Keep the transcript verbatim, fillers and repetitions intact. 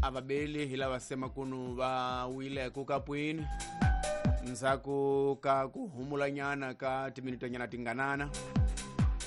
ababeli hila wasema kunu ba wile kukapwini nsaku ka kuhumula nyana ka timinuto nyana tinganana